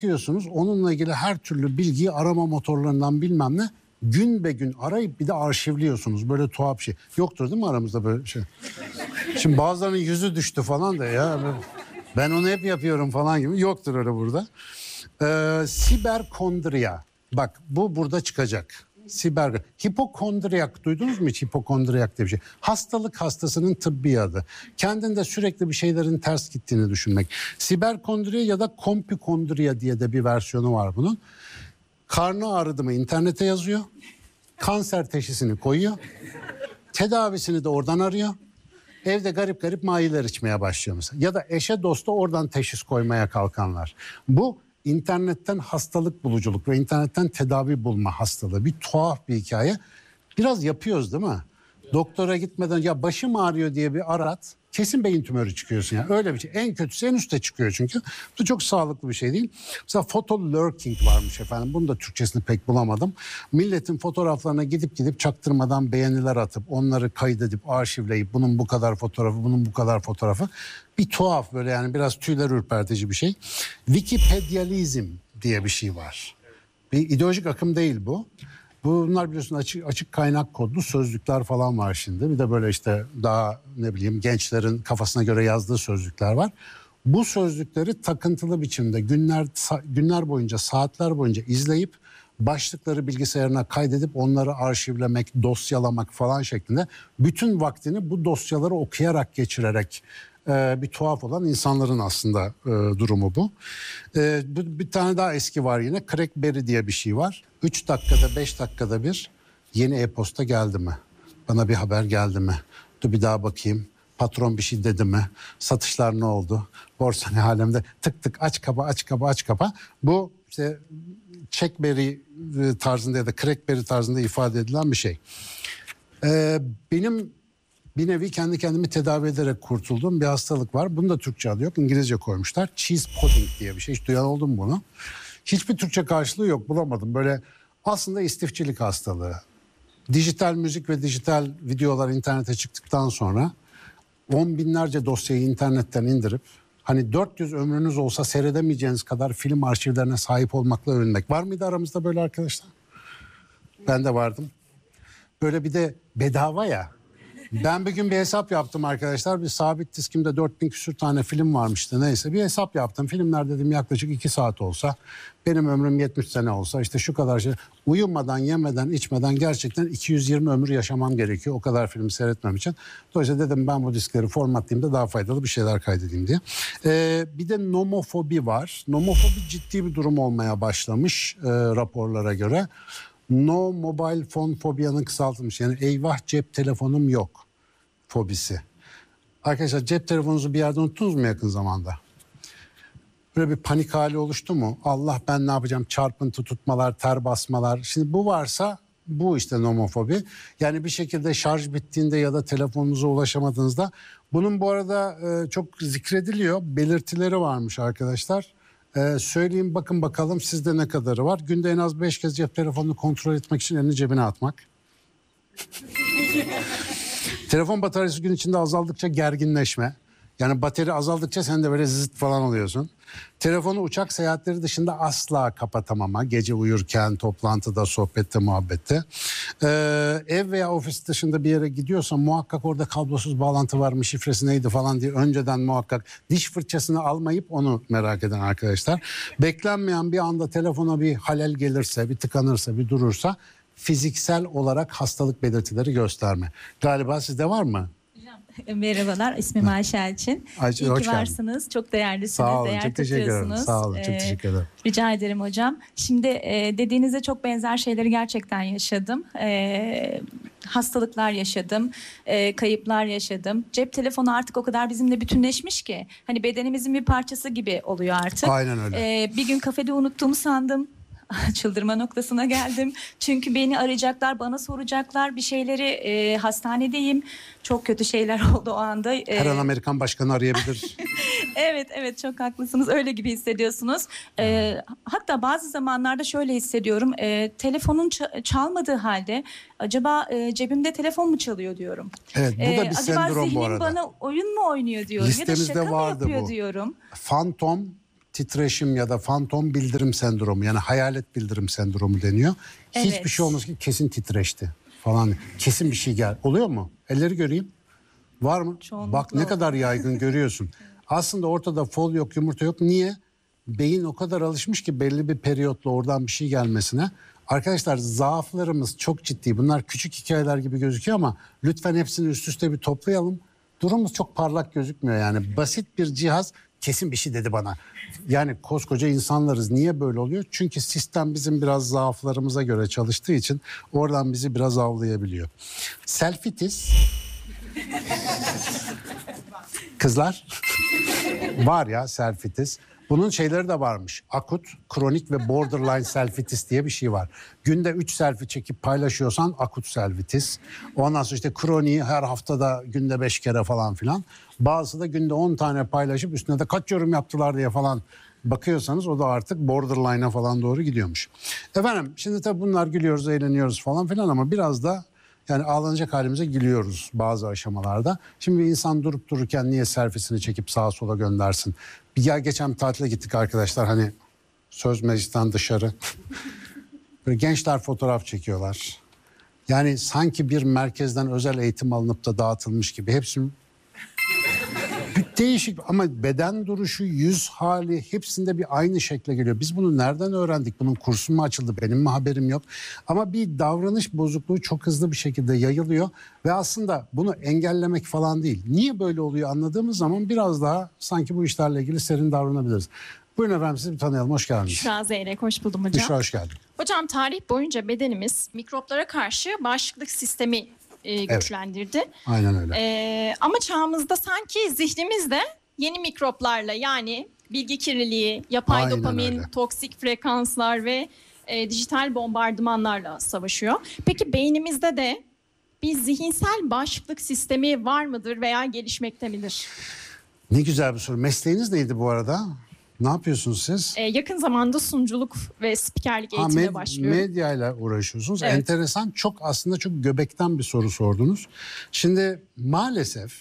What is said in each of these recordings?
diyorsunuz onunla ilgili her türlü bilgiyi arama motorlarından bilmem ne gün be gün arayıp bir de arşivliyorsunuz. Böyle tuhaf bir şey. Yoktur değil mi aramızda böyle bir şey? Şimdi bazılarının yüzü düştü falan da ya. Ben onu hep yapıyorum falan gibi. Yoktur öyle burada. Siberkondriya. Bak bu burada çıkacak. Hipokondriyak duydunuz mu hiç hipokondriyak diye bir şey? Hastalık hastasının tıbbi adı. Kendinde sürekli bir şeylerin ters gittiğini düşünmek. Siberkondriya ya da kompükondriya diye de bir versiyonu var bunun. Karnı ağrıdı mı internete yazıyor. Kanser teşhisini koyuyor. Tedavisini de oradan arıyor. Evde garip garip mayiler içmeye başlıyor mesela. Ya da eşe dosta oradan teşhis koymaya kalkanlar. Bu internetten hastalık buluculuk ve internetten tedavi bulma hastalığı. Bir tuhaf bir hikaye. Biraz yapıyoruz değil mi? Doktora gitmeden ya başım ağrıyor diye bir arat. Kesin beyin tümörü çıkıyorsun ya. Öyle bir şey. En kötüsü en üstte çıkıyor çünkü. Bu çok sağlıklı bir şey değil. Mesela photolurking varmış efendim. Bunu da Türkçesini pek bulamadım. Milletin fotoğraflarına gidip çaktırmadan beğeniler atıp onları kaydedip arşivleyip bunun bu kadar fotoğrafı, bunun bu kadar fotoğrafı. Bir tuhaf böyle yani biraz tüyler ürpertici bir şey. Wikipedializm diye bir şey var. Bir ideolojik akım değil bu. Bunlar biliyorsun açık kaynak kodlu sözlükler falan var şimdi. Bir de böyle işte daha ne bileyim gençlerin kafasına göre yazdığı sözlükler var. Bu sözlükleri takıntılı biçimde günler boyunca, saatler boyunca izleyip başlıkları bilgisayarına kaydedip onları arşivlemek, dosyalamak falan şeklinde bütün vaktini bu dosyaları okuyarak geçirerek bir tuhaf olan insanların aslında durumu bu. Bir tane daha eski var yine. Crackberry diye bir şey var. 3 dakikada 5 dakikada bir yeni e-posta geldi mi? Bana bir haber geldi mi? Dur bir daha bakayım. Patron bir şey dedi mi? Satışlar ne oldu? Borsa ne alemde? Tık tık aç kapa. Bu işte Checkberry tarzında ya da Crackberry tarzında ifade edilen bir şey. Benim bir nevi kendi kendimi tedavi ederek kurtulduğum bir hastalık var. Bunun da Türkçe adı yok. İngilizce koymuşlar. Cheese pudding diye bir şey. Hiç duyan oldun mu bunu? Hiçbir Türkçe karşılığı yok. Bulamadım. Böyle aslında istifçilik hastalığı. Dijital müzik ve dijital videolar internete çıktıktan sonra 10 binlerce dosyayı internetten indirip hani 400 ömrünüz olsa seyredemeyeceğiniz kadar film arşivlerine sahip olmakla övünmek. Var mıydı aramızda böyle arkadaşlar? Ben de vardım. Böyle bir de bedava ya. Ben bir gün bir hesap yaptım arkadaşlar. Bir sabit diskimde 4000 küsür tane film varmıştı neyse. Bir hesap yaptım. Filmler dedim yaklaşık 2 saat olsa. Benim ömrüm 70 sene olsa işte şu kadar şey. Uyumadan, yemeden, içmeden gerçekten 220 ömür yaşamam gerekiyor. O kadar filmi seyretmem için. Dolayısıyla dedim ben bu diskleri formatlayayım da daha faydalı bir şeyler kaydedeyim diye. Bir de nomofobi var. Nomofobi ciddi bir durum olmaya başlamış raporlara göre. No mobile phone fobia'nın kısaltılmış. Yani eyvah cep telefonum yok fobisi. Arkadaşlar cep telefonunuzu bir yerde unuttunuz mu yakın zamanda? Böyle bir panik hali oluştu mu? Allah ben ne yapacağım? Çarpıntı tutmalar, ter basmalar. Şimdi bu varsa bu işte nomofobi. Yani bir şekilde şarj bittiğinde ya da telefonunuza ulaşamadığınızda. Bunun bu arada çok zikrediliyor. Belirtileri varmış arkadaşlar. Söyleyeyim bakın bakalım sizde ne kadarı var. Günde en az 5 kez cep telefonunu kontrol etmek için elini cebine atmak. Telefon bataryası gün içinde azaldıkça gerginleşme. Yani bateri azaldıkça sen de böyle zıt falan oluyorsun. Telefonu uçak seyahatleri dışında asla kapatamama. Gece uyurken, toplantıda, sohbette, muhabbette. Ev veya ofis dışında bir yere gidiyorsan muhakkak orada kablosuz bağlantı var mı, şifresi neydi falan diye önceden muhakkak diş fırçasını almayıp onu merak eden arkadaşlar. Beklenmeyen bir anda telefona bir halel gelirse, bir tıkanırsa, bir durursa fiziksel olarak hastalık belirtileri gösterme. Galiba sizde var mı? Merhabalar, ismim Ayşe Elçin. Ayşe, İyi ki varsınız. Çok değerlisiniz. Sağ olun, değer çok teşekkür ederim. Sağ olun, çok teşekkür ederim. Rica ederim hocam. Şimdi dediğinizde çok benzer şeyleri gerçekten yaşadım. Hastalıklar yaşadım, kayıplar yaşadım. Cep telefonu artık o kadar bizimle bütünleşmiş ki hani bedenimizin bir parçası gibi oluyor artık. Aynen öyle. Bir gün kafede unuttuğumu sandım. Çıldırma noktasına geldim. Çünkü beni arayacaklar, bana soracaklar bir şeyleri, hastanedeyim. Çok kötü şeyler oldu o anda. Her an Amerikan başkanı arayabilir. Evet çok haklısınız. Öyle gibi hissediyorsunuz. Hatta bazı zamanlarda şöyle hissediyorum. Telefonun çalmadığı halde acaba cebimde telefon mu çalıyor diyorum. Evet, bu da bir sendrom bu arada. Acaba zihnim bana oyun mu oynuyor diyorum. Listemizde ya da şaka mı vardı yapıyor bu. diyorum. Phantom titreşim ya da fantom bildirim sendromu, yani hayalet bildirim sendromu deniyor. Evet. Hiçbir şey olmaz ki kesin titreşti falan. Kesin bir şey gel. Oluyor mu? Elleri göreyim. Var mı? Çoğunlukla Bak ne kadar yaygın görüyorsun. Aslında ortada fol yok, yumurta yok. Niye? Beyin o kadar alışmış ki belli bir periyotla oradan bir şey gelmesine. Arkadaşlar zaaflarımız çok ciddi. Bunlar küçük hikayeler gibi gözüküyor ama lütfen hepsini üst üste bir toplayalım. Durumumuz çok parlak gözükmüyor yani. Basit bir cihaz kesin bir şey dedi bana. Yani koskoca insanlarız. Niye böyle oluyor? Çünkü sistem bizim biraz zaaflarımıza göre çalıştığı için oradan bizi biraz avlayabiliyor. Selfitis. Kızlar var ya selfitis. Bunun şeyleri de varmış. Akut, kronik ve borderline selfitis diye bir şey var. Günde 3 selfie çekip paylaşıyorsan akut selfitis. Ondan sonra işte kroniği her haftada günde 5 kere falan filan. Bazısı da günde 10 tane paylaşıp üstüne de kaç yorum yaptılar diye falan bakıyorsanız o da artık borderline'a falan doğru gidiyormuş. Efendim şimdi tabii bunlar gülüyoruz, eğleniyoruz falan filan ama biraz da yani ağlanacak halimize gülüyoruz bazı aşamalarda. Şimdi bir insan durup dururken niye selfiesini çekip sağa sola göndersin? Geçen tatile gittik arkadaşlar, hani söz meclisten dışarı. Böyle gençler fotoğraf çekiyorlar. Yani sanki bir merkezden özel eğitim alınıp da dağıtılmış gibi. Hepsi değişik ama beden duruşu, yüz hali hepsinde bir aynı şekle geliyor. Biz bunu nereden öğrendik? Bunun kursu mu açıldı? Benim mi haberim yok? Ama bir davranış bozukluğu çok hızlı bir şekilde yayılıyor ve aslında bunu engellemek falan değil. Niye böyle oluyor anladığımız zaman biraz daha sanki bu işlerle ilgili serin davranabiliriz. Buyurun efendim, sizi bir tanıyalım. Hoş geldiniz. Büşra Zeyrek, hoş buldum hocam. Büşra, hoş geldin. Hocam tarih boyunca bedenimiz mikroplara karşı bağışıklık sistemi güçlendirdi. Evet, aynen öyle. Ama çağımızda sanki zihnimiz de yeni mikroplarla, yani bilgi kirliliği, yapay Aynen dopamin, öyle. toksik frekanslar ve dijital bombardımanlarla savaşıyor. Peki beynimizde de bir zihinsel bağışıklık sistemi var mıdır veya gelişmekte midir? Ne güzel bir soru. Mesleğiniz neydi bu arada? Ne yapıyorsunuz siz? Yakın zamanda sunuculuk ve spikerlik eğitimine başlıyorum. Medyayla uğraşıyorsunuz. Evet. Enteresan, aslında çok göbekten bir soru sordunuz. Şimdi maalesef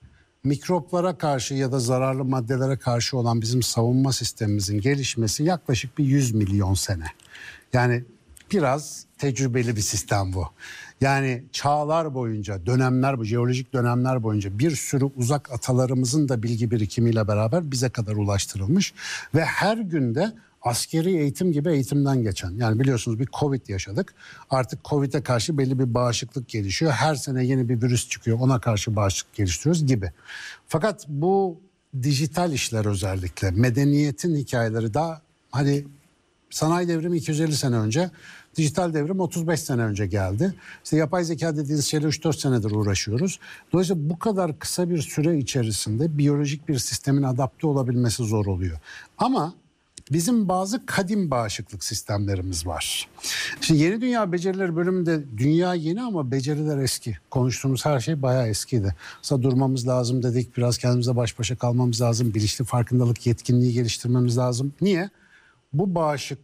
mikroplara karşı ya da zararlı maddelere karşı olan bizim savunma sistemimizin gelişmesi yaklaşık bir 100 milyon sene. Yani biraz tecrübeli bir sistem bu. Yani çağlar boyunca, jeolojik dönemler boyunca bir sürü uzak atalarımızın da bilgi birikimiyle beraber bize kadar ulaştırılmış ve her günde askeri eğitim gibi eğitimden geçen. Yani biliyorsunuz bir Covid yaşadık. Artık Covid'e karşı belli bir bağışıklık gelişiyor. Her sene yeni bir virüs çıkıyor. Ona karşı bağışıklık geliştiriyoruz gibi. Fakat bu dijital işler, özellikle medeniyetin hikayeleri daha hani sanayi devrimi 250 sene önce, dijital devrim 35 sene önce geldi. İşte yapay zeka dediğiniz şeyle 3-4 senedir uğraşıyoruz. Dolayısıyla bu kadar kısa bir süre içerisinde biyolojik bir sistemin adapte olabilmesi zor oluyor. Ama bizim bazı kadim bağışıklık sistemlerimiz var. Şimdi Yeni Dünya Becerileri bölümünde dünya yeni ama beceriler eski. Konuştuğumuz her şey bayağı eskiydi. Mesela durmamız lazım dedik, biraz kendimize baş başa kalmamız lazım, bilinçli farkındalık yetkinliği geliştirmemiz lazım. Niye? Bu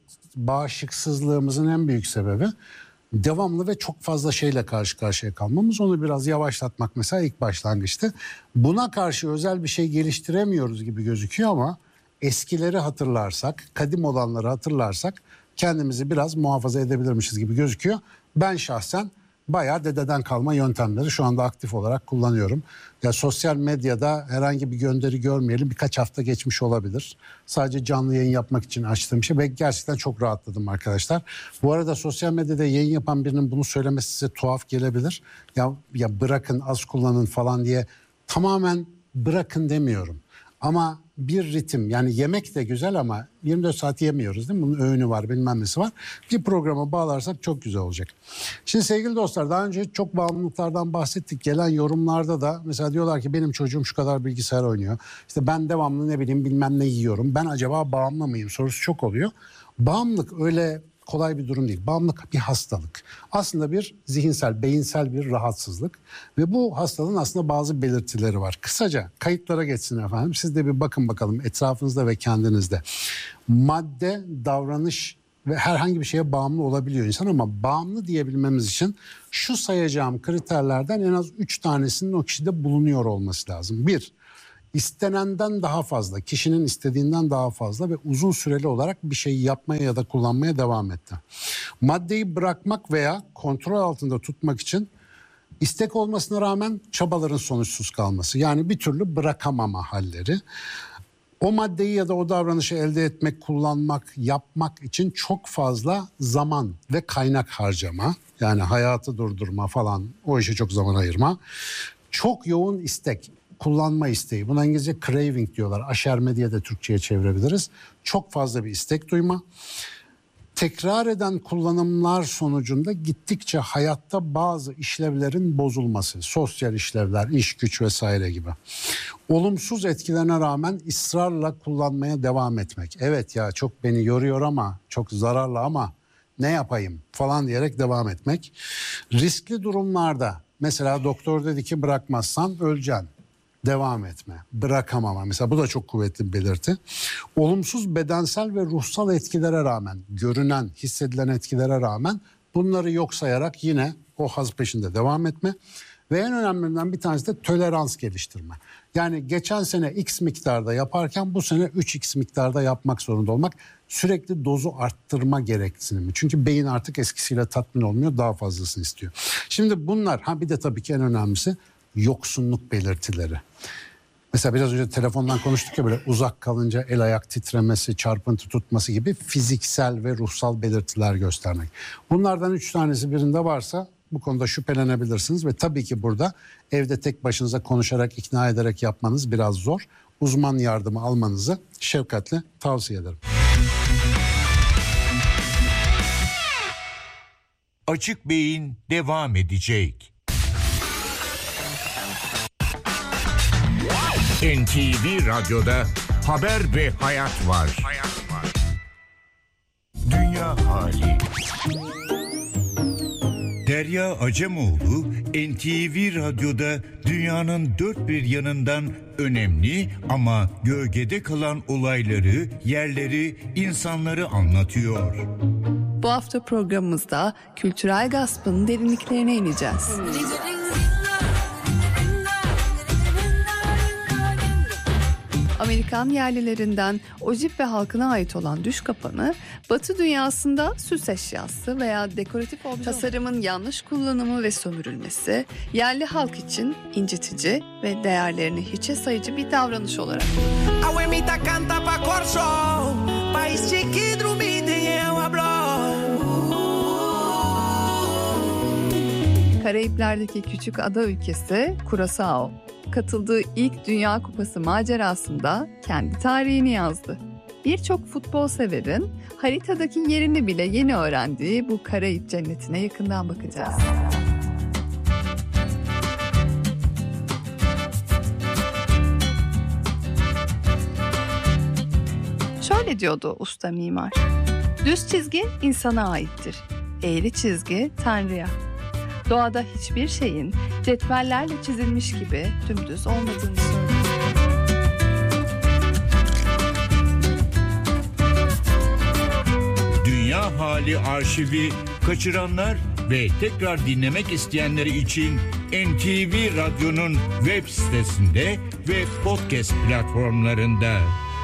bağışıksızlığımızın en büyük sebebi devamlı ve çok fazla şeyle karşı karşıya kalmamız. Onu biraz yavaşlatmak mesela ilk başlangıçtı. Buna karşı özel bir şey geliştiremiyoruz gibi gözüküyor ama eskileri hatırlarsak, kadim olanları hatırlarsak kendimizi biraz muhafaza edebilirmişiz gibi gözüküyor. Ben şahsen bayağı dededen kalma yöntemleri şu anda aktif olarak kullanıyorum. Ya sosyal medyada herhangi bir gönderi görmeyelim, birkaç hafta geçmiş olabilir. Sadece canlı yayın yapmak için açtığım şey ve gerçekten çok rahatladım arkadaşlar. Bu arada sosyal medyada yayın yapan birinin bunu söylemesi size tuhaf gelebilir. Ya bırakın, az kullanın falan diye tamamen bırakın demiyorum. Ama bir ritim, yani yemek de güzel ama 24 saat yemiyoruz değil mi? Bunun öğünü var, bilmem nesi var. Bir programa bağlarsak çok güzel olacak. Şimdi sevgili dostlar, daha önce çok bağımlılıklardan bahsettik. Gelen yorumlarda da mesela diyorlar ki benim çocuğum şu kadar bilgisayar oynuyor. İşte ben devamlı bilmem ne yiyorum. Ben acaba bağımlı mıyım sorusu çok oluyor. Bağımlılık öyle kolay bir durum değil. Bağımlılık bir hastalık. Aslında bir zihinsel, beyinsel bir rahatsızlık. Ve bu hastalığın aslında bazı belirtileri var. Kısaca kayıtlara geçsin efendim. Siz de bir bakın bakalım etrafınızda ve kendinizde. Madde, davranış ve herhangi bir şeye bağımlı olabiliyor insan ama bağımlı diyebilmemiz için şu sayacağım kriterlerden en az 3 tanesinin o kişide bulunuyor olması lazım. 1. istenenden daha fazla, kişinin istediğinden daha fazla ve uzun süreli olarak bir şeyi yapmaya ya da kullanmaya devam etti. Maddeyi bırakmak veya kontrol altında tutmak için istek olmasına rağmen çabaların sonuçsuz kalması. Yani bir türlü bırakamama halleri. O maddeyi ya da o davranışı elde etmek, kullanmak, yapmak için çok fazla zaman ve kaynak harcama. Yani hayatı durdurma falan, o işe çok zaman ayırma. Çok yoğun istek, kullanma isteği. Buna İngilizce craving diyorlar. Aşerme diye de Türkçe'ye çevirebiliriz. Çok fazla bir istek duyma. Tekrar eden kullanımlar sonucunda gittikçe hayatta bazı işlevlerin bozulması, sosyal işlevler, iş güç vesaire gibi. Olumsuz etkilerine rağmen ısrarla kullanmaya devam etmek. Evet ya çok beni yoruyor ama çok zararlı ama ne yapayım falan diyerek devam etmek. Riskli durumlarda mesela doktor dedi ki bırakmazsan öleceksin. Devam etme, bırakamama. Mesela bu da çok kuvvetli bir belirti. Olumsuz bedensel ve ruhsal etkilere rağmen, görünen, hissedilen etkilere rağmen bunları yok sayarak yine o haz peşinde devam etme. Ve en önemlilerinden bir tanesi de tolerans geliştirme. Yani geçen sene X miktarda yaparken bu sene 3X miktarda yapmak zorunda olmak. Sürekli dozu arttırma gereksinimi. Çünkü beyin artık eskisiyle tatmin olmuyor, daha fazlasını istiyor. Şimdi bunlar, bir de tabii ki en önemlisi yoksunluk belirtileri. Mesela biraz önce telefondan konuştuk ya, böyle uzak kalınca el ayak titremesi, çarpıntı tutması gibi fiziksel ve ruhsal belirtiler göstermek. Bunlardan 3 tanesi birinde varsa bu konuda şüphelenebilirsiniz ve tabii ki burada evde tek başınıza konuşarak, ikna ederek yapmanız biraz zor. Uzman yardımı almanızı şefkatle tavsiye ederim. Açık Beyin devam edecek. NTV Radyo'da haber ve hayat var. Dünya hali. Derya Acemoğlu, NTV Radyo'da dünyanın dört bir yanından önemli ama gölgede kalan olayları, yerleri, insanları anlatıyor. Bu hafta programımızda kültürel gaspın derinliklerine ineceğiz. Amerikan yerlilerinden Ojip ve halkına ait olan düş kapanı, Batı dünyasında süs eşyası veya dekoratif obje tasarımın yanlış kullanımı ve sömürülmesi, yerli halk için incitici ve değerlerini hiçe sayıcı bir davranış olarak. Karayipler'deki küçük ada ülkesi Curaçao, katıldığı ilk Dünya Kupası macerasında kendi tarihini yazdı. Birçok futbol severin haritadaki yerini bile yeni öğrendiği bu Karayip cennetine yakından bakacağız. Şöyle diyordu usta mimar: düz çizgi insana aittir, eğri çizgi Tanrı'ya. Doğada hiçbir şeyin cetvellerle çizilmiş gibi dümdüz olmadığını söylüyor. Dünya Hali arşivi kaçıranlar ve tekrar dinlemek isteyenleri için NTV Radyo'nun web sitesinde ve podcast platformlarında.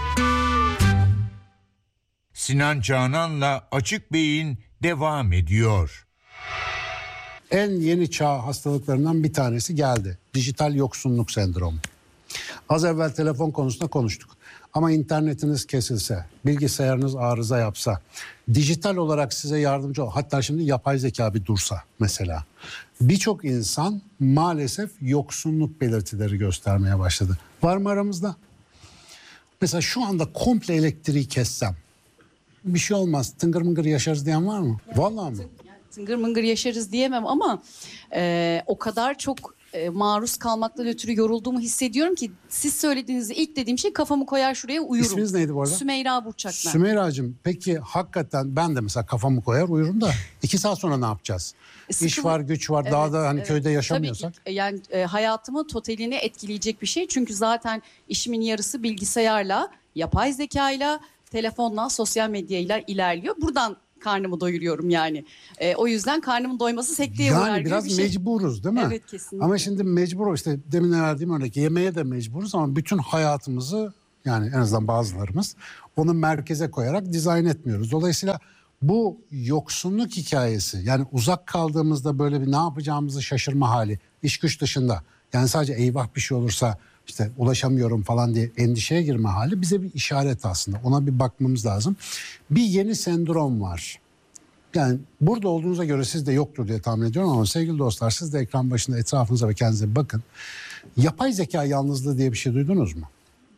Sinan Canan'la Açık Beyin devam ediyor. En yeni çağ hastalıklarından bir tanesi geldi. Dijital yoksunluk sendromu. Az evvel telefon konusunda konuştuk. Ama internetiniz kesilse, bilgisayarınız arıza yapsa, dijital olarak size yardımcı ol. Hatta şimdi yapay zeka bir dursa mesela. Birçok insan maalesef yoksunluk belirtileri göstermeye başladı. Var mı aramızda? Mesela şu anda komple elektriği kessem bir şey olmaz, tıngır mıngır yaşarız diyen var mı? Vallahi mı? Tıngır mıngır yaşarız diyemem ama o kadar çok maruz kalmaktan ötürü yorulduğumu hissediyorum ki siz söylediğinizde ilk dediğim şey kafamı koyar şuraya uyurum. İsminiz neydi bu arada? Sümeyra Burçak ben. Sümeyra'cığım, peki hakikaten ben de mesela kafamı koyar uyurum da 2 saat sonra ne yapacağız? İş var, güç var, daha da hani köyde yaşamıyorsak. Tabii ki yani hayatımı totalini etkileyecek bir şey. Çünkü zaten işimin yarısı bilgisayarla, yapay zekayla, telefonla, sosyal medyayla ilerliyor. Buradan karnımı doyuruyorum yani. O yüzden karnımın doyması sekteye uğrar Yani gibi biraz bir şey. mecburuz değil mi? Evet, kesinlikle. Ama şimdi mecbur, işte demin verdiğim örnek, yemeğe de mecburuz ama bütün hayatımızı, yani en azından bazılarımız onu merkeze koyarak dizayn etmiyoruz. Dolayısıyla bu yoksunluk hikayesi, yani uzak kaldığımızda böyle bir ne yapacağımızı şaşırma hali, iş güç dışında, yani sadece eyvah bir şey olursa işte ulaşamıyorum falan diye endişeye girme hali bize bir işaret aslında. Ona bir bakmamız lazım. Bir yeni sendrom var. Yani burada olduğunuza göre sizde yoktur diye tahmin ediyorum ama sevgili dostlar, siz de ekran başında etrafınıza ve kendinize bakın. Yapay zeka yalnızlığı diye bir şey duydunuz mu?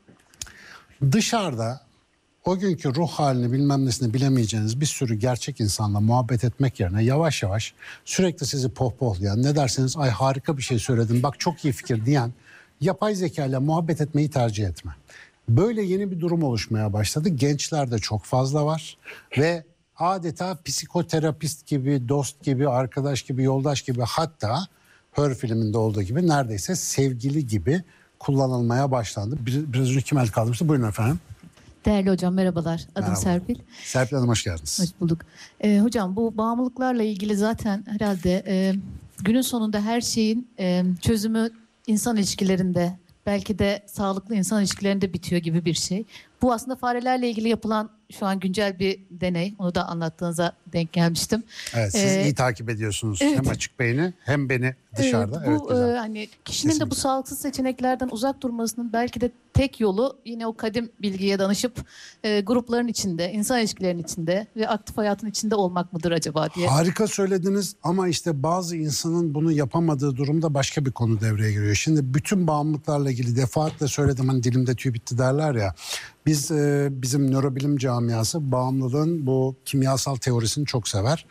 Dışarıda o günkü ruh halini bilmem nesini bilemeyeceğiniz bir sürü gerçek insanla muhabbet etmek yerine yavaş yavaş sürekli sizi pohpohlayan, ne derseniz ay harika bir şey söyledin, bak çok iyi fikir diyen yapay zeka ile muhabbet etmeyi tercih etme. Böyle yeni bir durum oluşmaya başladı. Gençlerde çok fazla var ve adeta psikoterapist gibi, dost gibi, arkadaş gibi, yoldaş gibi, hatta Her filminde olduğu gibi neredeyse sevgili gibi kullanılmaya başlandı. Biraz önce kim el kaldırmıştı? Buyurun efendim. Değerli hocam merhabalar. Adım Merhaba. Serpil. Serpil Hanım hoş geldiniz. Hoş bulduk. Hocam bu bağımlılıklarla ilgili zaten herhalde günün sonunda her şeyin çözümü insan ilişkilerinde, belki de sağlıklı insan ilişkilerinde bitiyor gibi bir şey. Bu aslında farelerle ilgili yapılan şu an güncel bir deney. Onu da anlattığınıza denk gelmiştim. Evet, siz iyi takip ediyorsunuz. evet. Hem Açık Beyni hem beni dışarıda. Evet, bu güzel. hani kişinin de bu Kesinlikle. sağlıksız seçeneklerden uzak durmasının belki de tek yolu yine o kadim bilgiye danışıp grupların içinde, insan ilişkilerinin içinde ve aktif hayatın içinde olmak mıdır acaba diye. Harika söylediniz ama işte bazı insanın bunu yapamadığı durumda başka bir konu devreye giriyor. Şimdi bütün bağımlılıklarla ilgili defaatle söyledim, hani dilimde tüy bitti derler ya. Biz bizim nörobilim camiası bağımlılığın bu kimyasal teorisini çok sever.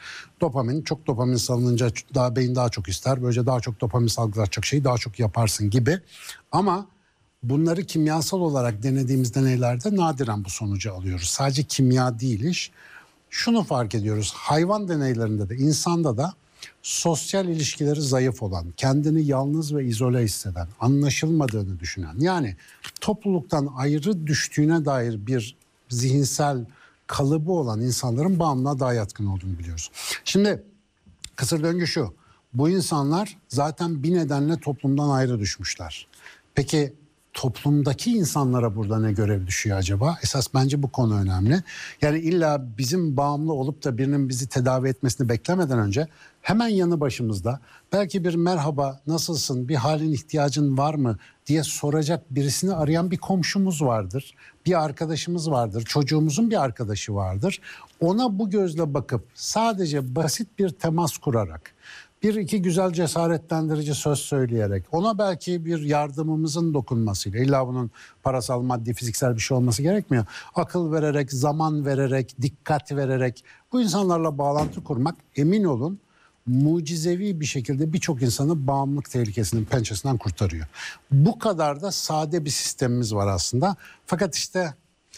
Çok dopamin salınınca beyin daha çok ister. Böylece daha çok dopamin salgılatacak şeyi daha çok yaparsın gibi. Ama bunları kimyasal olarak denediğimiz deneylerde nadiren bu sonucu alıyoruz. Sadece kimya değil iş. Şunu fark ediyoruz. Hayvan deneylerinde de insanda da sosyal ilişkileri zayıf olan, kendini yalnız ve izole hisseden, anlaşılmadığını düşünen, yani topluluktan ayrı düştüğüne dair bir zihinsel kalıbı olan insanların bağımlılığa daha yatkın olduğunu biliyoruz. Şimdi kısır döngü şu: bu insanlar zaten bir nedenle toplumdan ayrı düşmüşler. Peki toplumdaki insanlara burada ne görev düşüyor acaba? Esas bence bu konu önemli. Yani illa bizim bağımlı olup da birinin bizi tedavi etmesini beklemeden önce hemen yanı başımızda belki bir merhaba, nasılsın, bir halin ihtiyacın var mı diye soracak birisini arayan bir komşumuz vardır. Bir arkadaşımız vardır, çocuğumuzun bir arkadaşı vardır. Ona bu gözle bakıp sadece basit bir temas kurarak, bir iki güzel cesaretlendirici söz söyleyerek, ona belki bir yardımımızın dokunmasıyla, illa bunun parasal, maddi, fiziksel bir şey olması gerekmiyor. Akıl vererek, zaman vererek, dikkat vererek bu insanlarla bağlantı kurmak, emin olun, mucizevi bir şekilde birçok insanı bağımlılık tehlikesinin pençesinden kurtarıyor. Bu kadar da sade bir sistemimiz var aslında. Fakat işte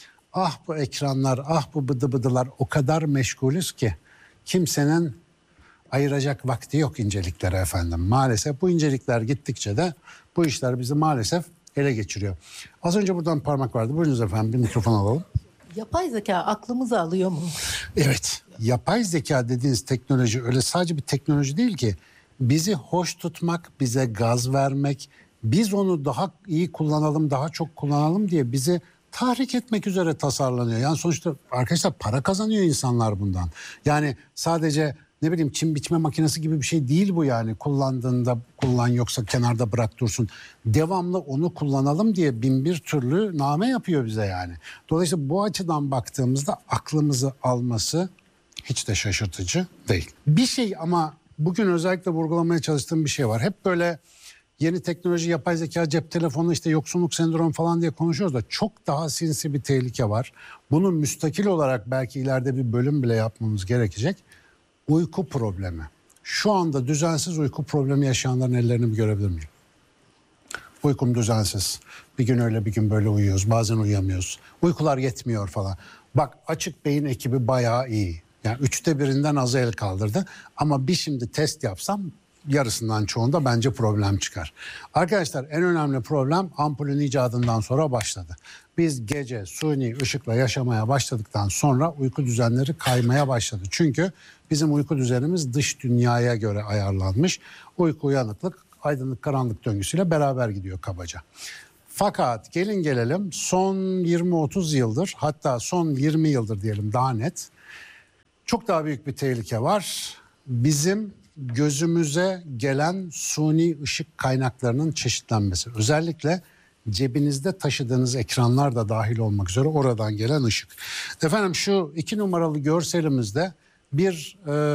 ah bu ekranlar, ah bu bıdı bıdılar, o kadar meşgulüz ki kimsenin ayıracak vakti yok inceliklere efendim. Maalesef bu incelikler gittikçe de bu işler bizi maalesef ele geçiriyor. Az önce buradan parmak vardı. Buyurunuz efendim, bir mikrofon alalım. Yapay zeka aklımızı alıyor mu? Evet, yapay zeka dediğiniz teknoloji öyle sadece bir teknoloji değil ki. Bizi hoş tutmak, bize gaz vermek, biz onu daha iyi kullanalım, daha çok kullanalım diye bizi tahrik etmek üzere tasarlanıyor. Yani sonuçta arkadaşlar para kazanıyor insanlar bundan. Yani sadece ne bileyim çim biçme makinesi gibi bir şey değil bu yani. Kullandığında kullan, yoksa kenarda bırak dursun. Devamlı onu kullanalım diye bin bir türlü name yapıyor bize yani. Dolayısıyla bu açıdan baktığımızda aklımızı alması hiç de şaşırtıcı değil. Bir şey ama bugün özellikle vurgulamaya çalıştığım bir şey var. Hep böyle yeni teknoloji, yapay zeka, cep telefonu, işte yoksunluk sendromu falan diye konuşuyoruz da çok daha sinsi bir tehlike var. Bunu müstakil olarak belki ileride bir bölüm bile yapmamız gerekecek. Uyku problemi. Şu anda düzensiz uyku problemi yaşayanların ellerini bir görebilir miyim? Uykum düzensiz. Bir gün öyle bir gün böyle uyuyoruz. Bazen uyuyamıyoruz. Uykular yetmiyor falan. Bak Açık Bey'in ekibi bayağı iyi. Yani 1/3'ünden azı el kaldırdı. Ama bir şimdi test yapsam yarısından çoğunda bence problem çıkar. Arkadaşlar en önemli problem ampulün icadından sonra başladı. Biz gece suni ışıkla yaşamaya başladıktan sonra uyku düzenleri kaymaya başladı. Çünkü bizim uyku düzenimiz dış dünyaya göre ayarlanmış. Uyku, uyanıklık, aydınlık karanlık döngüsüyle beraber gidiyor kabaca. Fakat gelin gelelim son 20-30 yıldır, hatta son 20 yıldır diyelim daha net, çok daha büyük bir tehlike var. Bizim gözümüze gelen suni ışık kaynaklarının çeşitlenmesi. Özellikle cebinizde taşıdığınız ekranlar da dahil olmak üzere oradan gelen ışık. Efendim şu 2 numaralı görselimizde bir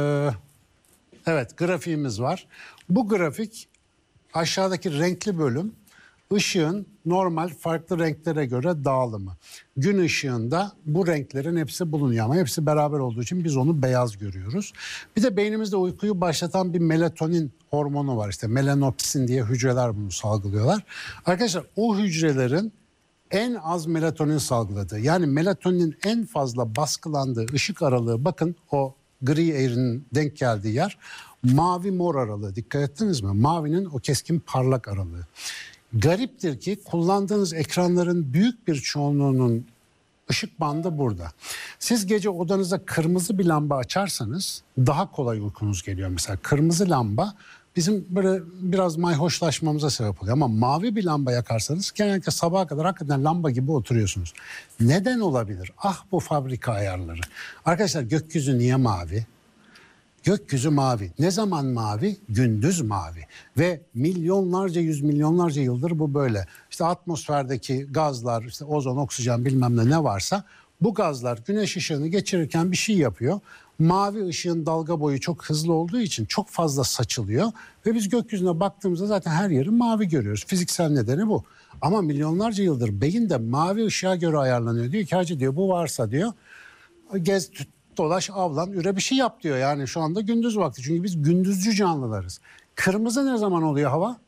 grafiğimiz var. Bu grafik aşağıdaki renkli bölüm ışığın normal farklı renklere göre dağılımı. Gün ışığında bu renklerin hepsi bulunuyor ama hepsi beraber olduğu için biz onu beyaz görüyoruz. Bir de beynimizde uykuyu başlatan bir melatonin hormonu var. İşte melanopsin diye hücreler bunu salgılıyorlar. Arkadaşlar o hücrelerin en az melatonin salgıladığı, yani melatoninin en fazla baskılandığı ışık aralığı, bakın o gri eğrinin denk geldiği yer mavi mor aralığı. Dikkat ettiniz mi? Mavinin o keskin parlak aralığı. Gariptir ki kullandığınız ekranların büyük bir çoğunluğunun ışık bandı burada. Siz gece odanıza kırmızı bir lamba açarsanız daha kolay uykunuz geliyor. Mesela kırmızı lamba bizim böyle biraz mayhoşlaşmamıza sebep oluyor. Ama mavi bir lamba yakarsanız genellikle sabaha kadar hakikaten lamba gibi oturuyorsunuz. Neden olabilir? Ah bu fabrika ayarları. Arkadaşlar gökyüzü niye mavi? Gökyüzü mavi. Ne zaman mavi? Gündüz mavi. Ve milyonlarca, yüz milyonlarca yıldır bu böyle. İşte atmosferdeki gazlar, işte ozon, oksijen bilmem ne varsa bu gazlar güneş ışığını geçirirken bir şey yapıyor. Mavi ışığın dalga boyu çok hızlı olduğu için çok fazla saçılıyor. Ve biz gökyüzüne baktığımızda zaten her yeri mavi görüyoruz. Fiziksel nedeni bu. Ama milyonlarca yıldır beyin de mavi ışığa göre ayarlanıyor. Diyor ki hacı diyor bu varsa diyor gez dolaş, avlan, üre bir şey yap diyor. Yani şu anda gündüz vakti. Çünkü biz gündüzcü canlılarız. Kırmızı ne zaman oluyor hava?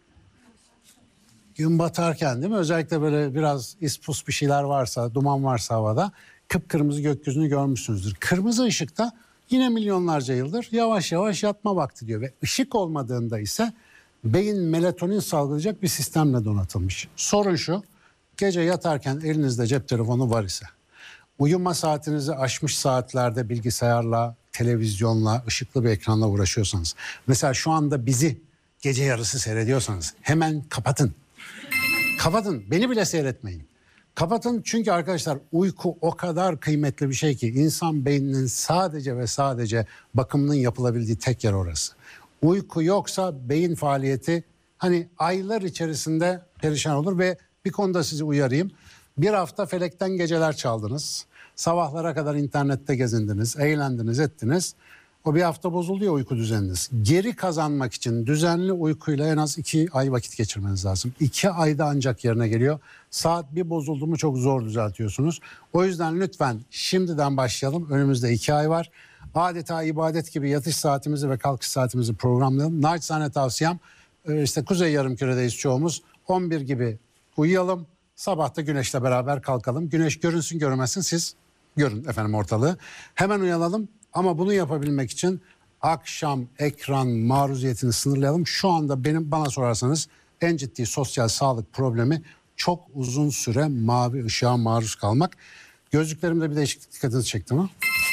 Gün batarken değil mi? Özellikle böyle biraz ispus bir şeyler varsa, duman varsa havada kıpkırmızı gökyüzünü görmüşsünüzdür. Kırmızı ışıkta yine milyonlarca yıldır yavaş yavaş yatma vakti diyor. Ve ışık olmadığında ise beyin melatonin salgılayacak bir sistemle donatılmış. Sorun şu, gece yatarken elinizde cep telefonu var ise, uyuma saatinizi aşmış saatlerde bilgisayarla, televizyonla, ışıklı bir ekranla uğraşıyorsanız, mesela şu anda bizi gece yarısı seyrediyorsanız hemen kapatın. Kapatın, beni bile seyretmeyin. Kapatın, çünkü arkadaşlar uyku o kadar kıymetli bir şey ki insan beyninin sadece ve sadece bakımının yapılabildiği tek yer orası. Uyku yoksa beyin faaliyeti hani aylar içerisinde perişan olur ve bir konuda sizi uyarayım. Bir hafta felekten geceler çaldınız. Sabahlara kadar internette gezindiniz, eğlendiniz, ettiniz. O bir hafta bozuluyor uyku düzeniniz. Geri kazanmak için düzenli uykuyla en az 2 ay vakit geçirmeniz lazım. 2 ayda ancak yerine geliyor. Saat bir bozuldu mu çok zor düzeltiyorsunuz. O yüzden lütfen şimdiden başlayalım. Önümüzde 2 ay var. Adeta ibadet gibi yatış saatimizi ve kalkış saatimizi programlayalım. Naçizane tavsiyem işte Kuzey Yarımküre'deyiz çoğumuz. 11 gibi uyuyalım. Sabah da güneşle beraber kalkalım. Güneş görünsün görünmesin siz görün efendim ortalığı. Hemen uyanalım ama bunu yapabilmek için akşam ekran maruziyetini sınırlayalım. Şu anda bana sorarsanız en ciddi sosyal sağlık problemi çok uzun süre mavi ışığa maruz kalmak. Gözlüklerimde bir değişiklik dikkatinizi çekti mi?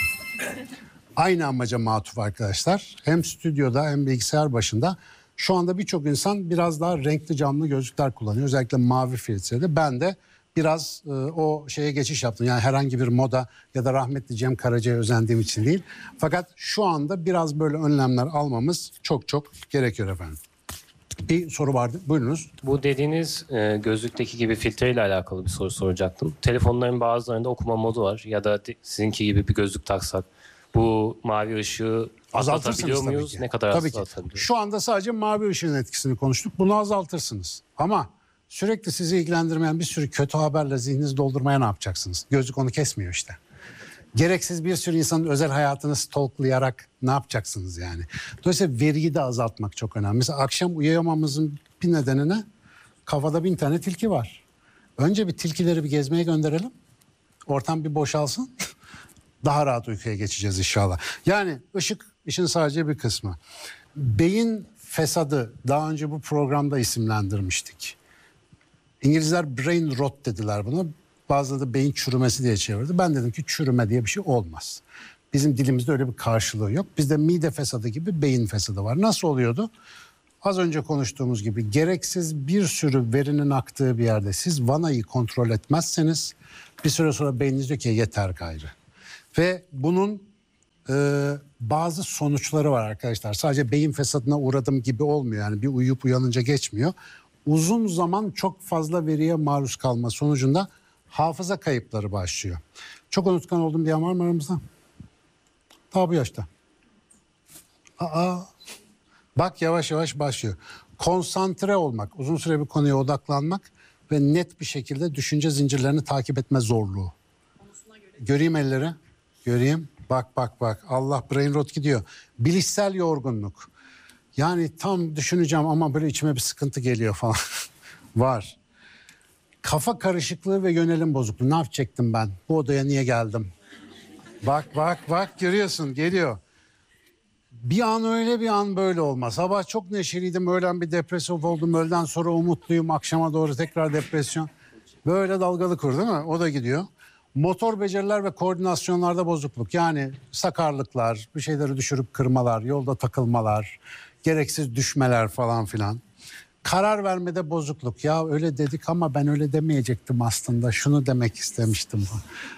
Aynı amaca matuf arkadaşlar. Hem stüdyoda hem bilgisayar başında. Şu anda birçok insan biraz daha renkli camlı gözlükler kullanıyor. Özellikle mavi filtreli. Ben de biraz o şeye geçiş yaptım. Yani herhangi bir moda ya da rahmetli Cem Karaca'ya özendiğim için değil. Fakat şu anda biraz böyle önlemler almamız çok çok gerekiyor efendim. Bir soru vardı. Buyurunuz. Bu dediğiniz gözlükteki gibi filtreyle alakalı bir soru soracaktım. Telefonların bazılarında okuma modu var ya da sizinki gibi bir gözlük taksak bu mavi ışığı azaltabiliyor muyuz? Ne kadar azaltabiliyoruz? Şu anda sadece mavi ışığın etkisini konuştuk. Bunu azaltırsınız. Ama sürekli sizi ilgilendirmeyen bir sürü kötü haberle zihninizi doldurmaya ne yapacaksınız? Gözlük onu kesmiyor işte. Gereksiz bir sürü insanın özel hayatını stalklayarak ne yapacaksınız yani? Dolayısıyla veriyi de azaltmak çok önemli. Mesela akşam uyuyamamızın bir nedeni ne? Kafada 1000 tane tilki var. Önce bir tilkileri bir gezmeye gönderelim. Ortam bir boşalsın. Daha rahat uykuya geçeceğiz inşallah. Yani ışık işin sadece bir kısmı. Beyin fesadı daha önce bu programda isimlendirmiştik. İngilizler brain rot dediler buna. Bazıları da beyin çürümesi diye çevirdi. Ben dedim ki çürüme diye bir şey olmaz. Bizim dilimizde öyle bir karşılığı yok. Bizde mide fesadı gibi beyin fesadı var. Nasıl oluyordu? Az önce konuştuğumuz gibi gereksiz bir sürü verinin aktığı bir yerde siz vanayı kontrol etmezseniz bir süre sonra beyniniz diyor ki yeter gayrı. Ve bunun bazı sonuçları var arkadaşlar. Sadece beyin fesadına uğradım gibi olmuyor. Yani bir uyuyup uyanınca geçmiyor. Uzun zaman çok fazla veriye maruz kalma sonucunda hafıza kayıpları başlıyor. Çok unutkan oldum diyen var mı aramızda? Ta bu yaşta. Bak yavaş yavaş başlıyor. Konsantre olmak, uzun süre bir konuya odaklanmak ve net bir şekilde düşünce zincirlerini takip etme zorluğu. Göreyim elleri. Göreyim. Bak. Allah brain rot gidiyor. Bilişsel yorgunluk. Yani tam düşüneceğim ama böyle içime bir sıkıntı geliyor falan. Var. Kafa karışıklığı ve yönelim bozukluğu. Ne yapacaktım ben? Bu odaya niye geldim? Bak görüyorsun geliyor. Bir an öyle bir an böyle olmaz. Sabah çok neşeliydim. Öğlen bir depresif oldum. Öğleden sonra umutluyum. Akşama doğru tekrar depresyon. Böyle dalgalı kur değil mi? O da gidiyor. Motor beceriler ve koordinasyonlarda bozukluk. Yani sakarlıklar, bir şeyleri düşürüp kırmalar, yolda takılmalar, gereksiz düşmeler falan filan. Karar vermede bozukluk. Ya öyle dedik ama ben öyle demeyecektim aslında. Şunu demek istemiştim.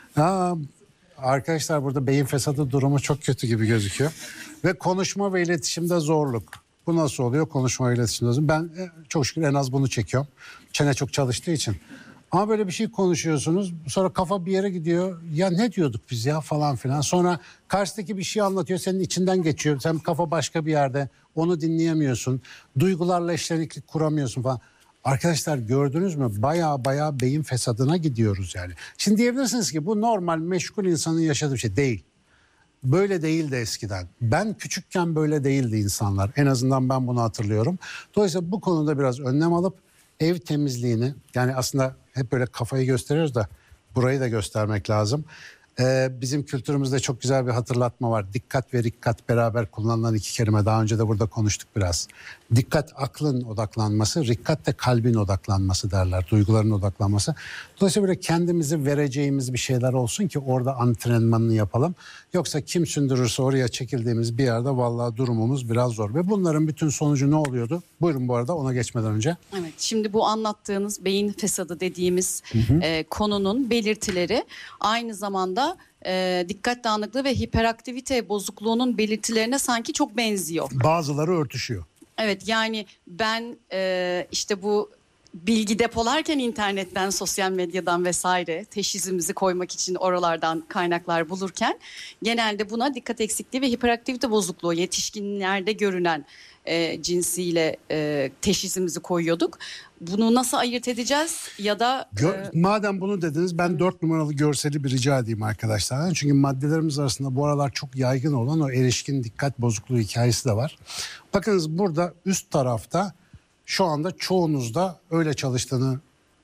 Arkadaşlar burada beyin fesadı durumu çok kötü gibi gözüküyor. Ve konuşma ve iletişimde zorluk. Bu nasıl oluyor? Konuşma ve iletişimde zorluk. Ben çok şükür en az bunu çekiyorum. Çene çok çalıştığı için. Ama böyle bir şey konuşuyorsunuz. Sonra kafa bir yere gidiyor. Ya ne diyorduk biz ya falan filan. Sonra karşıdaki bir şey anlatıyor. Senin içinden geçiyor. Sen kafa başka bir yerde. Onu dinleyemiyorsun. Duygularla eşleniklik kuramıyorsun falan. Arkadaşlar gördünüz mü? Baya beyin fesadına gidiyoruz yani. Şimdi diyebilirsiniz ki bu normal meşgul insanın yaşadığı bir şey değil. Böyle değildi eskiden. Ben küçükken böyle değildi insanlar. En azından ben bunu hatırlıyorum. Dolayısıyla bu konuda biraz önlem alıp ev temizliğini, yani aslında hep böyle kafayı gösteriyoruz da burayı da göstermek lazım. Bizim kültürümüzde çok güzel bir hatırlatma var. Dikkat ve rikkat beraber kullanılan iki kelime. Daha önce de burada konuştuk biraz. Dikkat aklın odaklanması, rikkat de kalbin odaklanması derler. Duyguların odaklanması. Dolayısıyla böyle kendimizi vereceğimiz bir şeyler olsun ki orada antrenmanını yapalım. Yoksa kim sündürürse oraya çekildiğimiz bir yerde vallahi durumumuz biraz zor. Ve bunların bütün sonucu ne oluyordu? Buyurun bu arada ona geçmeden önce. Evet, şimdi bu anlattığınız beyin fesadı dediğimiz konunun belirtileri aynı zamanda dikkat dağınıklığı ve hiperaktivite bozukluğunun belirtilerine sanki çok benziyor. Bazıları örtüşüyor. Evet, yani ben işte bu bilgi depolarken internetten, sosyal medyadan vesaire teşhisimizi koymak için oralardan kaynaklar bulurken genelde buna dikkat eksikliği ve hiperaktivite bozukluğu yetişkinlerde görünen cinsiyle teşhisimizi koyuyorduk. Bunu nasıl ayırt edeceğiz ya da... Madem bunu dediniz ben 4 numaralı görseli bir rica edeyim arkadaşlar. Çünkü maddelerimiz arasında bu aralar çok yaygın olan o erişkin dikkat bozukluğu hikayesi de var. Bakınız burada üst tarafta şu anda çoğunuzda öyle çalıştığını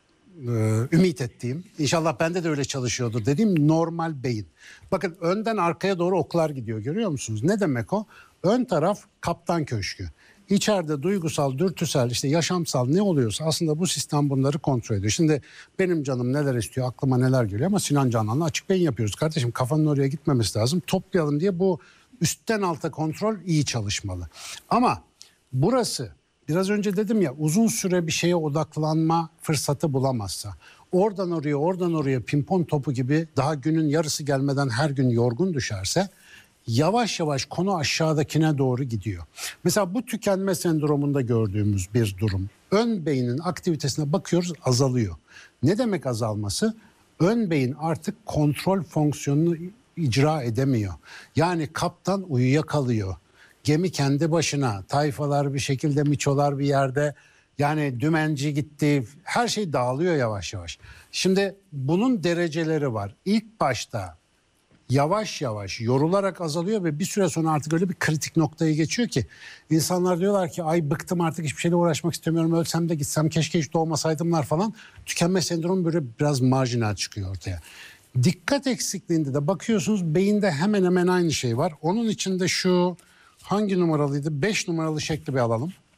ümit ettiğim, İnşallah bende de öyle çalışıyordur dediğim normal beyin. Bakın önden arkaya doğru oklar gidiyor, görüyor musunuz? Ne demek o? Ön taraf kaptan köşkü. İçeride duygusal, dürtüsel, işte yaşamsal ne oluyorsa aslında bu sistem bunları kontrol ediyor. Şimdi benim canım neler istiyor, aklıma neler geliyor ama Sinan Canan'la açık beyin yapıyoruz. Kardeşim kafanın oraya gitmemesi lazım. Toplayalım diye bu üstten alta kontrol iyi çalışmalı. Ama burası biraz önce dedim ya, uzun süre bir şeye odaklanma fırsatı bulamazsa, oradan oraya pimpon topu gibi daha günün yarısı gelmeden her gün yorgun düşerse yavaş yavaş konu aşağıdakine doğru gidiyor. Mesela bu tükenme sendromunda gördüğümüz bir durum. Ön beynin aktivitesine bakıyoruz, azalıyor. Ne demek azalması? Ön beyin artık kontrol fonksiyonunu icra edemiyor. Yani kaptan uyuyakalıyor. Gemi kendi başına, tayfalar bir şekilde, miçolar bir yerde, yani dümenci gitti, her şey dağılıyor yavaş yavaş. Şimdi bunun dereceleri var. İlk başta yavaş yavaş yorularak azalıyor ve bir süre sonra artık öyle bir kritik noktaya geçiyor ki insanlar diyorlar ki ay bıktım artık, hiçbir şeyle uğraşmak istemiyorum, ölsem de gitsem, keşke hiç doğmasaydımlar falan. Tükenme sendromu böyle biraz marjinal çıkıyor ortaya. Dikkat eksikliğinde de bakıyorsunuz beyinde hemen hemen aynı şey var. Onun içinde şu hangi numaralıydı? 5 numaralı şekli bir alalım.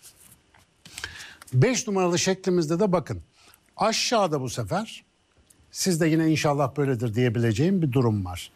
5 numaralı şeklimizde de bakın. Aşağıda bu sefer sizde yine inşallah böyledir diyebileceğim bir durum var.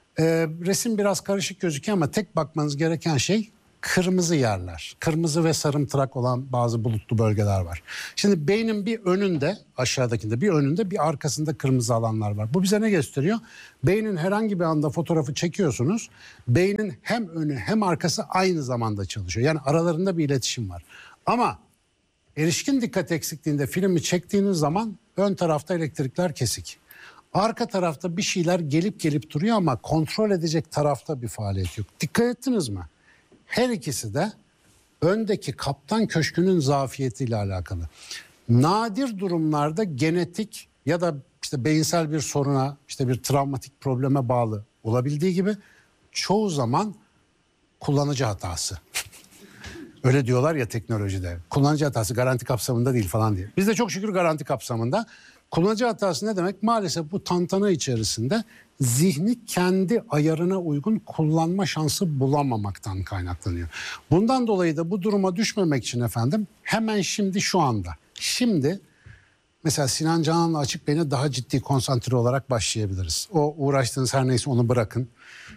Resim biraz karışık gözüküyor ama tek bakmanız gereken şey kırmızı yerler. Kırmızı ve sarımtırak olan bazı bulutlu bölgeler var. Şimdi beynin bir önünde, aşağıdakinde bir önünde, bir arkasında kırmızı alanlar var. Bu bize ne gösteriyor? Beynin herhangi bir anda fotoğrafı çekiyorsunuz. Beynin hem önü hem arkası aynı zamanda çalışıyor. Yani aralarında bir iletişim var. Ama erişkin dikkat eksikliğinde filmi çektiğiniz zaman ön tarafta elektrikler kesik. Arka tarafta bir şeyler gelip duruyor ama kontrol edecek tarafta bir faaliyet yok. Dikkat ettiniz mi? Her ikisi de öndeki kaptan köşkünün zafiyetiyle alakalı. Nadir durumlarda genetik ya da işte beyinsel bir soruna, işte bir travmatik probleme bağlı olabildiği gibi çoğu zaman kullanıcı hatası. Öyle diyorlar ya teknolojide. Kullanıcı hatası garanti kapsamında değil falan diye. Biz de çok şükür garanti kapsamında. Kullanıcı hatası ne demek? Maalesef bu tantana içerisinde zihni kendi ayarına uygun kullanma şansı bulamamaktan kaynaklanıyor. Bundan dolayı da bu duruma düşmemek için efendim hemen şimdi şu anda. Şimdi mesela Sinan Canan'la Açık Beyin'e daha ciddi konsantre olarak başlayabiliriz. O uğraştığınız her neyse onu bırakın.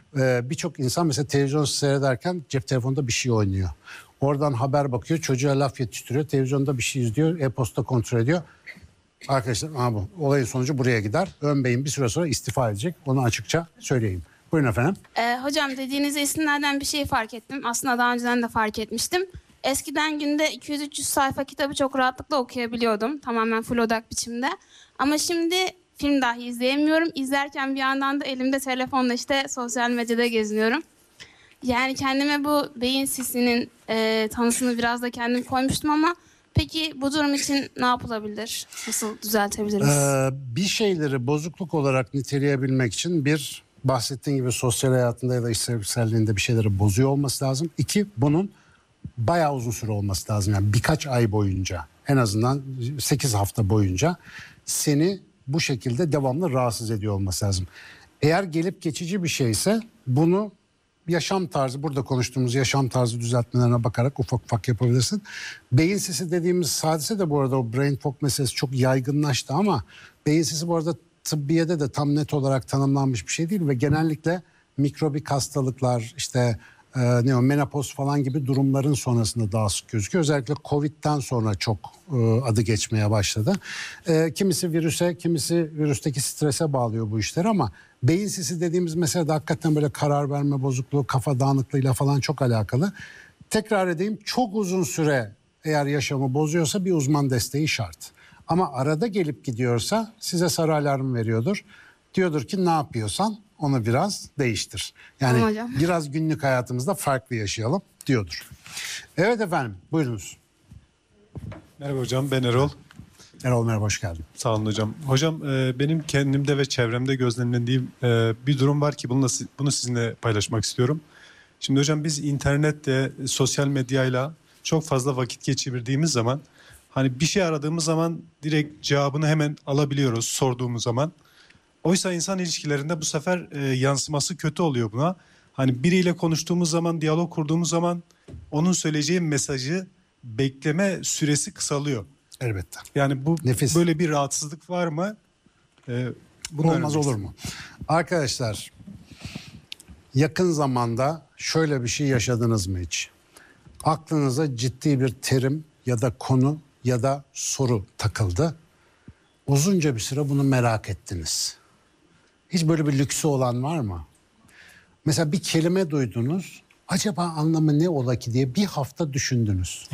Birçok insan mesela televizyon seyrederken cep telefonunda bir şey oynuyor. Oradan haber bakıyor, çocuğa laf yetiştiriyor, televizyonda bir şey izliyor, e-posta kontrol ediyor. Arkadaşlar bu olayın sonucu buraya gider. Ön beyin bir süre sonra istifa edecek. Onu açıkça söyleyeyim. Buyurun efendim. Hocam dediğiniz isimlerden bir şey fark ettim. Aslında daha önceden de fark etmiştim. Eskiden günde 200-300 sayfa kitabı çok rahatlıkla okuyabiliyordum. Tamamen full odak biçimde. Ama şimdi film dahi izleyemiyorum. İzlerken bir yandan da elimde telefonla işte sosyal medyada geziniyorum. Yani kendime bu beyin sisinin tanısını biraz da kendim koymuştum ama peki bu durum için ne yapılabilir? Nasıl düzeltebiliriz? Bir şeyleri bozukluk olarak niteleyebilmek için bir, bahsettiğin gibi sosyal hayatında ya da işlevselliğinde bir şeyleri bozuyor olması lazım. İki, bunun bayağı uzun süre olması lazım. Yani birkaç ay boyunca, en azından 8 hafta boyunca seni bu şekilde devamlı rahatsız ediyor olması lazım. Eğer gelip geçici bir şeyse bunu yaşam tarzı, burada konuştuğumuz yaşam tarzı düzeltmelerine bakarak ufak ufak yapabilirsin. Beyin sisi dediğimiz hadise de bu arada o brain fog meselesi çok yaygınlaştı ama beyin sisi bu arada tıbbiyede de tam net olarak tanımlanmış bir şey değil ve genellikle mikrobik hastalıklar, işte menopoz falan gibi durumların sonrasında daha sık gözüküyor. Özellikle Covid'den sonra çok adı geçmeye başladı. Kimisi virüse, kimisi virüsteki strese bağlıyor bu işleri ama beyin sisi dediğimiz mesela da hakikaten böyle karar verme bozukluğu, kafa dağınıklığıyla falan çok alakalı. Tekrar edeyim, çok uzun süre eğer yaşamı bozuyorsa bir uzman desteği şart. Ama arada gelip gidiyorsa size sarı alarm veriyordur. Diyordur ki ne yapıyorsan onu biraz değiştir. Yani Tamam biraz günlük hayatımızda farklı yaşayalım diyordur. Evet efendim, buyurunuz. Merhaba hocam, ben Erol. Erol merhaba, hoş geldin. Sağ olun hocam. Hocam benim kendimde ve çevremde gözlemlediğim bir durum var ki bunu sizinle paylaşmak istiyorum. Şimdi hocam biz internette, sosyal medyayla çok fazla vakit geçirdiğimiz zaman hani bir şey aradığımız zaman direkt cevabını hemen alabiliyoruz sorduğumuz zaman. Oysa insan ilişkilerinde bu sefer yansıması kötü oluyor buna. Hani biriyle konuştuğumuz zaman, diyalog kurduğumuz zaman onun söyleyeceği mesajı bekleme süresi kısalıyor. Elbette. Yani bu nefis. Böyle bir rahatsızlık var mı? Olmaz olur mu? Arkadaşlar, yakın zamanda şöyle bir şey yaşadınız mı hiç? Aklınıza ciddi bir terim ya da konu ya da soru takıldı. Uzunca bir süre bunu merak ettiniz. Hiç böyle bir lüksü olan var mı? Mesela bir kelime duydunuz. Acaba anlamı ne ola ki diye bir hafta düşündünüz.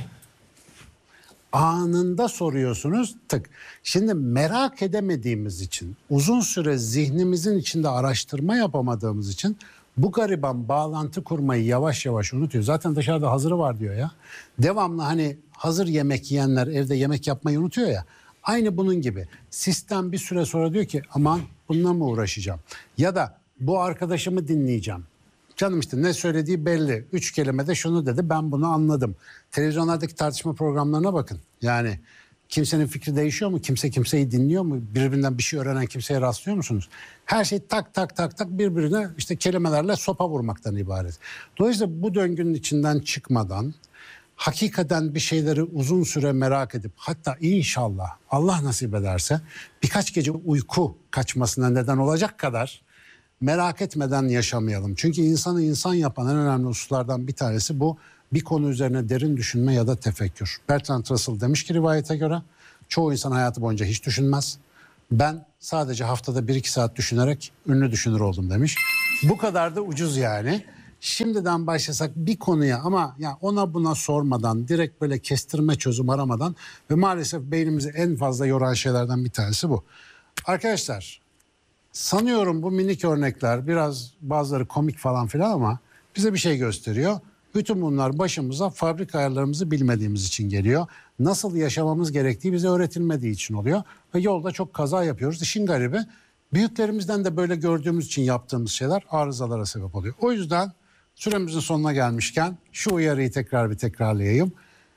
Anında soruyorsunuz, tık. Şimdi merak edemediğimiz için, uzun süre zihnimizin içinde araştırma yapamadığımız için bu gariban bağlantı kurmayı yavaş yavaş unutuyor. Zaten dışarıda hazırı var diyor ya. Devamlı hani hazır yemek yiyenler evde yemek yapmayı unutuyor ya. Aynı bunun gibi. Sistem bir süre sonra diyor ki aman bununla mı uğraşacağım? Ya da bu arkadaşımı dinleyeceğim. Canım işte ne söylediği belli. 3 kelimede şunu dedi, ben bunu anladım. Televizyonlardaki tartışma programlarına bakın. Yani kimsenin fikri değişiyor mu? Kimse kimseyi dinliyor mu? Birbirinden bir şey öğrenen kimseye rastlıyor musunuz? Her şey tak tak tak tak birbirine işte kelimelerle sopa vurmaktan ibaret. Dolayısıyla bu döngünün içinden çıkmadan hakikaten bir şeyleri uzun süre merak edip hatta inşallah Allah nasip ederse birkaç gece uyku kaçmasına neden olacak kadar merak etmeden yaşamayalım. Çünkü insanı insan yapan en önemli hususlardan bir tanesi bu. Bir konu üzerine derin düşünme ya da tefekkür. Bertrand Russell demiş ki rivayete göre çoğu insan hayatı boyunca hiç düşünmez. Ben sadece haftada 1-2 saat düşünerek ünlü düşünür oldum demiş. Bu kadar da ucuz yani. Şimdiden başlasak bir konuya ama ya ona buna sormadan, direkt böyle kestirme çözüm aramadan ve maalesef beynimizi en fazla yoran şeylerden bir tanesi bu. Arkadaşlar, sanıyorum bu minik örnekler biraz bazıları komik falan filan ama bize bir şey gösteriyor. Bütün bunlar başımıza fabrika ayarlarımızı bilmediğimiz için geliyor. Nasıl yaşamamız gerektiği bize öğretilmediği için oluyor. Ve yolda çok kaza yapıyoruz. İşin garibi büyüklerimizden de böyle gördüğümüz için yaptığımız şeyler arızalara sebep oluyor. O yüzden süremizin sonuna gelmişken şu uyarıyı tekrar bir tekrarlayayım.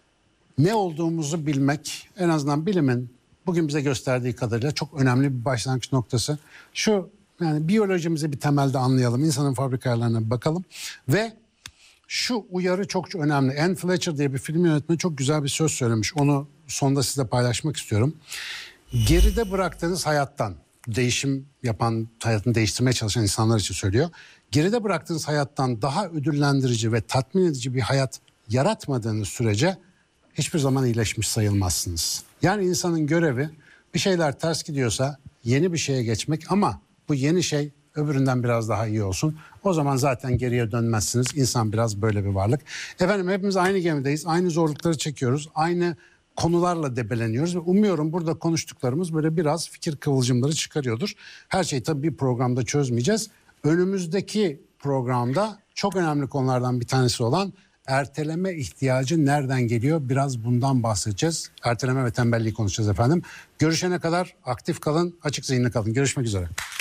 Ne olduğumuzu bilmek, en azından bilimin bugün bize gösterdiği kadarıyla çok önemli bir başlangıç noktası. Şu yani biyolojimizi bir temelde anlayalım. İnsanın fabrika ayarlarına bir bakalım ve şu uyarı çok önemli. Anne Fletcher diye bir film yönetmeni çok güzel bir söz söylemiş. Onu sonda size paylaşmak istiyorum. Geride bıraktığınız hayattan, değişim yapan, hayatını değiştirmeye çalışan insanlar için söylüyor. Geride bıraktığınız hayattan daha ödüllendirici ve tatmin edici bir hayat yaratmadığınız sürece hiçbir zaman iyileşmiş sayılmazsınız. Yani insanın görevi bir şeyler ters gidiyorsa yeni bir şeye geçmek ama bu yeni şey öbüründen biraz daha iyi olsun. O zaman zaten geriye dönmezsiniz. İnsan biraz böyle bir varlık. Efendim hepimiz aynı gemideyiz. Aynı zorlukları çekiyoruz. Aynı konularla debeleniyoruz. Ve umuyorum burada konuştuklarımız böyle biraz fikir kıvılcımları çıkarıyordur. Her şeyi tabii bir programda çözmeyeceğiz. Önümüzdeki programda çok önemli konulardan bir tanesi olan erteleme ihtiyacı nereden geliyor? Biraz bundan bahsedeceğiz. Erteleme ve tembelliği konuşacağız efendim. Görüşene kadar aktif kalın, açık zihinli kalın. Görüşmek üzere.